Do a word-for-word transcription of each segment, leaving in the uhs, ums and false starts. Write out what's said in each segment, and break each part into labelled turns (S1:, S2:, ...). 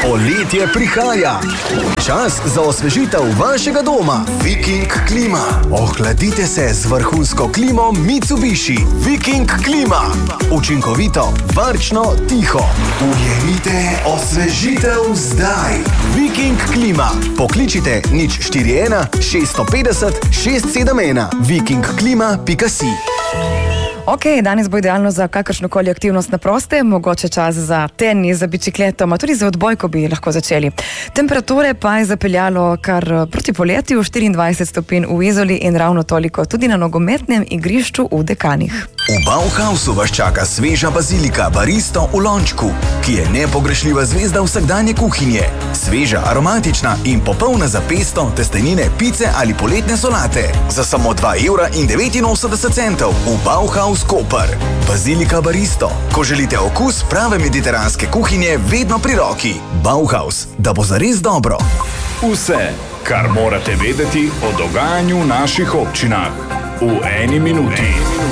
S1: Poletje prihaja. Čas za osvežitev vašega doma. Viking klima. Ohladite se z vrhunsko klimo Mitsubishi. Viking klima. Učinkovito, varčno, tiho. Ujemite osvežitev zdaj. Viking klima. Pokličite nič štiri ena šest pet nula šest sedem ena. viking klima pika si.
S2: Ok, danes bo idealno za kakršnokoli aktivnost na prostem, mogoče čas za tenis, za bicikletom, a tudi za odbojko bi lahko začeli. Temperature pa je zapeljalo kar proti poletju, štiriindvajset stopinj v Izoli in ravno toliko tudi na nogometnem igrišču v Dekanih.
S1: V Bauhausu vas čaka sveža bazilika baristo v lončku, ki je nepogrešljiva zvezda vsakdanje kuhinje. Sveža, aromatična in popolna za pesto, testenine, pice ali poletne solate. Za samo dva evra in devetinosemdeset centov v Bauhaus Koper. Bazilika baristo. Ko želite okus prave mediteranske kuhinje, vedno pri roki. Bauhaus, da bo zares dobro.
S3: Vse, kar morate vedeti o dogajanju v naših občinah. V eni minuti.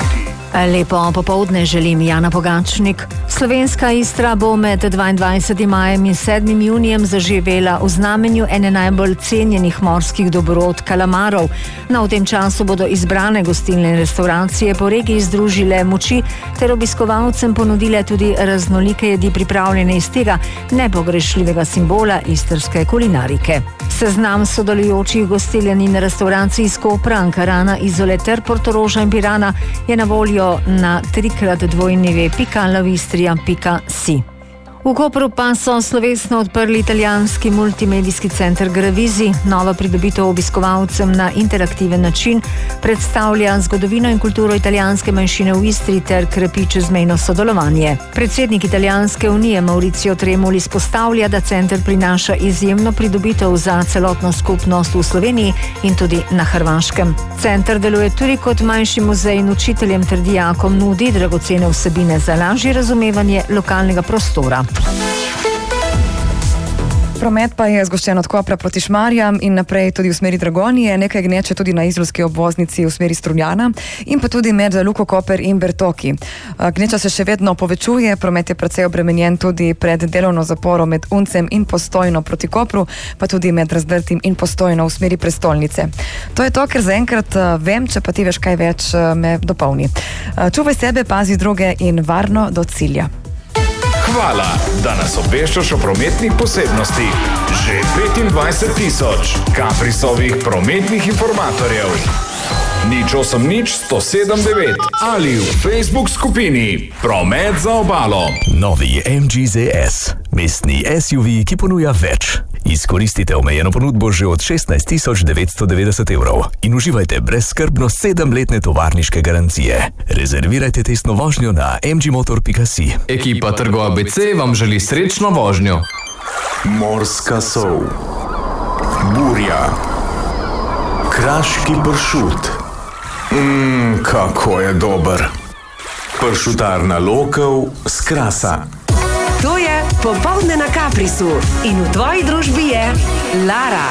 S4: Lepo popoldne želim, Jana Pogačnik. Slovenska Istra bo med dvaindvajsetim majem in sedmim junijem zaživela v znamenju ene najbolj cenjenih morskih dobrot kalamarov. Na v tem času bodo izbrane gostilne in restauracije po regiji združile moči ter obiskovalcem ponudile tudi raznolike jedi pripravljene iz tega nepogrešljivega simbola istrske kulinarike. Seznam sodelujočih gostiln in restauracij iz Kopra, Ankarana, Izole ter Portoroža in Pirana je na voljo na trikrat dvojni ve pika lavistrija pika si. V Kopru pa so slovesno odprli italijanski multimedijski center Gravizi. Nova pridobitev obiskovalcem na interaktiven način predstavlja zgodovino in kulturo italijanske manjšine v Istri ter krepi čezmejno sodelovanje. Predsednik Italijanske unije Mauricio Tremoli izpostavlja, da center prinaša izjemno pridobitev za celotno skupnost v Sloveniji in tudi na Hrvaškem. Center deluje tudi kot manjši muzej in učiteljem ter dijakom nudi dragocene vsebine za lažje razumevanje lokalnega prostora.
S2: Promet pa je zgoščen od Kopra proti Šmarjam in naprej tudi v smeri Dragonije, nekaj gneče tudi na izolski obvoznici v smeri Strunjana in pa tudi med Luko Koper in Bertoki. Gneča se še vedno povečuje, promet je precej obremenjen tudi pred delovno zaporo med Uncem in Postojno proti Kopru, pa tudi med Razdrtim in Postojno v smeri prestolnice. To je to, ker zaenkrat vem, če pa ti veš kaj več, me dopolni. Čuvaj sebe, pazi druge in varno do cilja.
S3: Hvala, da nas obveščaš o prometnih posebnostih. Že petindvajset tisoč Kaprisovih prometnih informatorjev. Nič osem nič sto sedem devet ali v Facebook skupini Promet za obalo.
S5: Novi em dži zet es, mestni es ju vi, ki ponuja več. Izkoristite omejeno ponudbo že od šestnajst tisoč devetsto devetdeset evrov in uživajte brezskrbno sedemletne tovarniške garancije. Rezervirajte testno vožnjo na em dži motor pika si.
S6: Ekipa Trgo A B C vam želi srečno vožnjo.
S7: Morska sol, burja, kraški pršut. Mmm, kako je dober. Pršutarna Lokev s Krasa.
S8: To je Popoldne na Kaprisu in v tvoji družbi je Lara.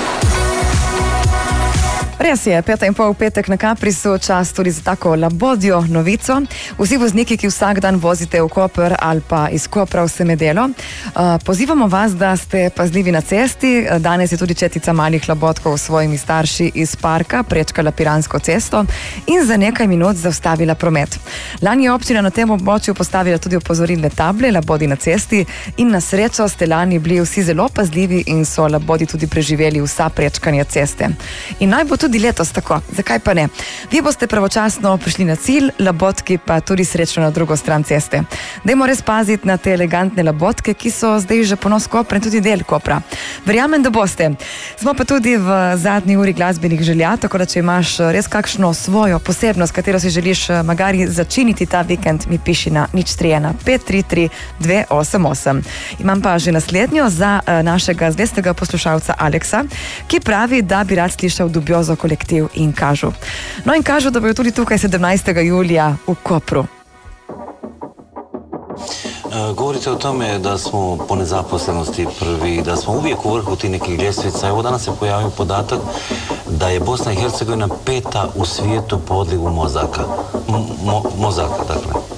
S2: Res je, peta in pol petek na Kaprisu, čas tudi za tako labodjo novico. Vsi vozniki, ki vsak dan vozite v Koper ali pa iz Kopra v Semedelo, pozivamo vas, da ste pazljivi na cesti. Danes je tudi četica malih labodkov s svojimi starši iz parka prečkala Piransko cesto in za nekaj minut zaustavila promet. Lani je občina na tem območju postavila tudi opozorilne table, labodi na cesti in na srečo ste lani bili vsi zelo pazljivi in so labodi tudi preživeli vsa prečkanja ceste. In naj bo tudi letos tako, zakaj pa ne? Vi boste pravočasno prišli na cilj, labodki pa tudi srečno na drugo stran ceste. Dajmo res paziti na te elegantne labodke, ki so zdaj že ponos Kopra in tudi del Kopra. Verjamem, da boste. Smo pa tudi v zadnji uri glasbenih želja, tako da če imaš res kakšno svojo posebnost, katero si želiš magari začiniti ta vikend, mi piši na nič tri ena pet tri tri dve osem osem. Imam pa že naslednjo za našega zvestega poslušalca Aleksa, ki pravi, da bi rad slišal Dubiozo kolektiv in Kažu. No in Kažu, da bojo tudi tukaj sedemnajstega julija v Kopru.
S9: Govorite o tome da smo po nezaposlenosti prvi, da smo uvijek u vrhu tih nekih ljestvica. Evo danas se pojavio podatak da je Bosna i Hercegovina peta u svijetu po odlivu mozaka. Mo, mozaka, dakle.